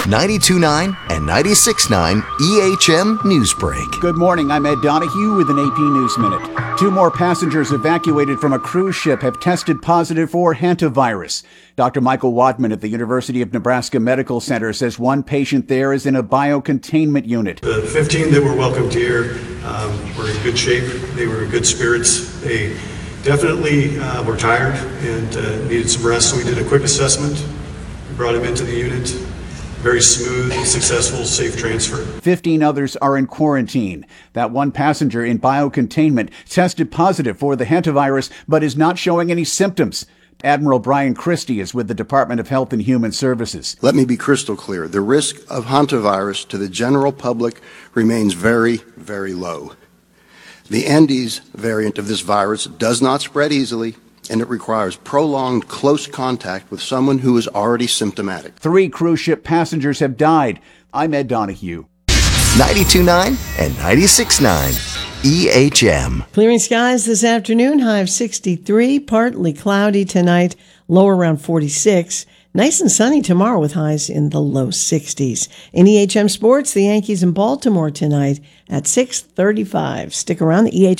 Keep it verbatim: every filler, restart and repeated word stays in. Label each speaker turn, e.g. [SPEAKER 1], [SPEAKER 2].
[SPEAKER 1] ninety-two point nine and ninety-six point nine E H M Newsbreak.
[SPEAKER 2] Good morning. I'm Ed Donahue with an A P News Minute. Two more passengers evacuated from a cruise ship have tested positive for hantavirus. Doctor Michael Wadman at the University of Nebraska Medical Center says one patient there is in a biocontainment unit.
[SPEAKER 3] The fifteen that were welcomed here um, were in good shape. They were in good spirits. They definitely uh, were tired and uh, needed some rest, so we did a quick assessment. We brought them into the unit. Very smooth, successful, safe transfer.
[SPEAKER 2] fifteen others are in quarantine. That one passenger in biocontainment tested positive for the hantavirus, but is not showing any symptoms. Admiral Brian Christie is with the Department of Health and Human Services.
[SPEAKER 4] Let me be crystal clear. The risk of hantavirus to the general public remains very, very low. The Andes variant of this virus does not spread easily, and it requires prolonged close contact with someone who is already symptomatic.
[SPEAKER 2] Three cruise ship passengers have died. I'm Ed Donahue.
[SPEAKER 1] ninety-two point nine and ninety-six point nine E H M.
[SPEAKER 5] Clearing skies this afternoon, high of sixty-three, partly cloudy tonight, low around forty-six. Nice and sunny tomorrow with highs in the low sixties. In E H M sports, the Yankees in Baltimore tonight at six thirty-five. Stick around, the E H M